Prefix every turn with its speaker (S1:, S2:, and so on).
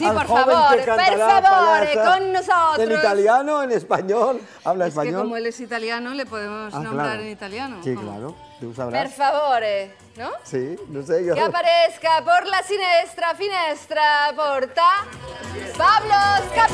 S1: Sí,
S2: al
S1: por
S2: joven
S1: favor,
S2: que cantará
S1: per favore,
S2: Palazza.
S1: con nosotros.
S2: ¿En italiano, en español? ¿Habla
S3: Es que
S2: español?
S3: como él es italiano, le podemos nombrar
S2: claro.
S3: en italiano.
S2: Sí,
S3: ¿Cómo?
S2: claro. Tú sabrás.
S1: Per favore, ¿no?
S2: Sí, no sé yo.
S1: Que aparezca por la finestra, porta, Pablo Scapino.